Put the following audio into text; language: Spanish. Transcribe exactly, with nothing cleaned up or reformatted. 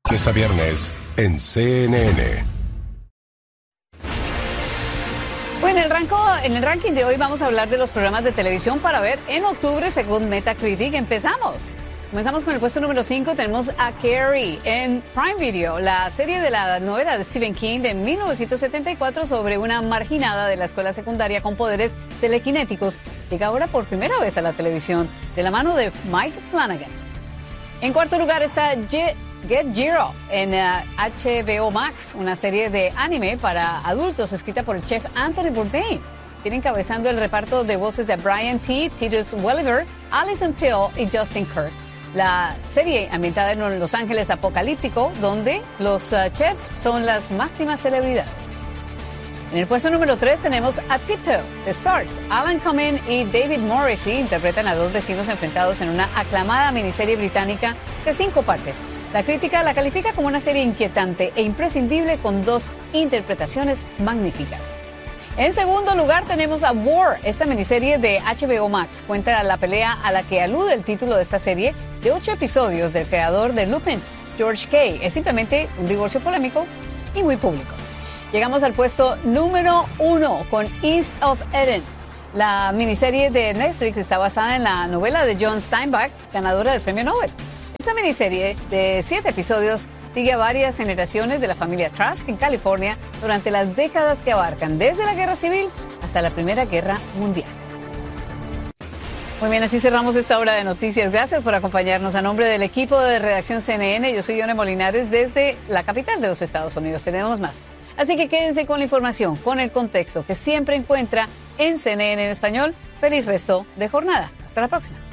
Lunes a viernes en C N N. Bueno, en el, ranco, en el ranking de hoy vamos a hablar de los programas de televisión para ver en octubre según Metacritic. Empezamos. Comenzamos con el puesto número cinco. Tenemos a Carrie en Prime Video, la serie de la novela de Stephen King de mil novecientos setenta y cuatro sobre una marginada de la escuela secundaria con poderes telequinéticos. Llega ahora por primera vez a la televisión de la mano de Mike Flanagan. En cuarto lugar está Get, Get Zero en uh, H B O Max, una serie de anime para adultos escrita por el chef Anthony Bourdain. Tiene encabezando el reparto de voces de Brian T., Titus Welliver, Alison Pill y Justin Kirk. La serie ambientada en Los Ángeles apocalíptico, donde los uh, chefs son las máximas celebridades. En el puesto número tres tenemos A Tiptoe, The Stars. Alan Cumming y David Morrissey interpretan a dos vecinos enfrentados en una aclamada miniserie británica de cinco partes. La crítica la califica como una serie inquietante e imprescindible con dos interpretaciones magníficas. En segundo lugar tenemos a War, esta miniserie de H B O Max. Cuenta la pelea a la que alude el título de esta serie de ocho episodios del creador de Lupin, George Kay. Es simplemente un divorcio polémico y muy público. Llegamos al puesto número uno con East of Eden. La miniserie de Netflix está basada en la novela de John Steinbeck, ganadora del premio Nobel. Esta miniserie de siete episodios sigue a varias generaciones de la familia Trask en California durante las décadas que abarcan desde la Guerra Civil hasta la Primera Guerra Mundial. Muy bien, así cerramos esta hora de noticias. Gracias por acompañarnos. A nombre del equipo de redacción C N N, yo soy Yone Molinares desde la capital de los Estados Unidos. Tenemos más. Así que quédense con la información, con el contexto que siempre encuentra en C N N en español. Feliz resto de jornada. Hasta la próxima.